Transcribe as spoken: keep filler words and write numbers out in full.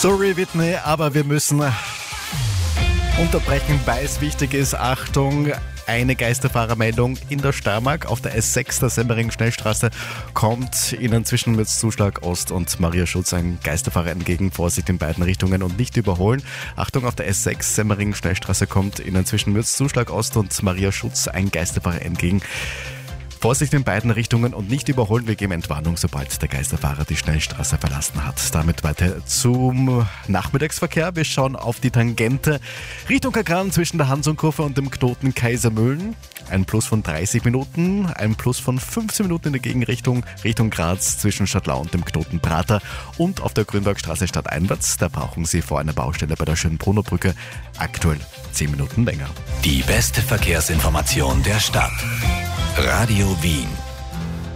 Sorry Whitney, aber wir müssen unterbrechen, weil es wichtig ist. Achtung, eine Geisterfahrermeldung in der Steiermark. Auf der S sechs der Semmering-Schnellstraße kommt Ihnen zwischen Mürzzuschlag Ost und Maria Schutz ein Geisterfahrer entgegen. Vorsicht in beiden Richtungen und nicht überholen. Achtung, auf der S sechs Semmering-Schnellstraße kommt Ihnen zwischen Mürzzuschlag Ost und Maria Schutz ein Geisterfahrer entgegen. Vorsicht in beiden Richtungen und nicht überholen. Wir geben Entwarnung, sobald der Geisterfahrer die Schnellstraße verlassen hat. Damit weiter zum Nachmittagsverkehr. Wir schauen auf die Tangente Richtung Kagran zwischen der Hansonkurve und dem Knoten Kaisermühlen. Ein Plus von dreißig Minuten, ein Plus von fünfzehn Minuten in der Gegenrichtung Richtung Graz zwischen Stadtlau und dem Knoten Prater und auf der Grünbergstraße stadteinwärts. Da brauchen Sie vor einer Baustelle bei der Schönbrunner Brücke aktuell zehn Minuten länger. Die beste Verkehrsinformation der Stadt. Radio Wien.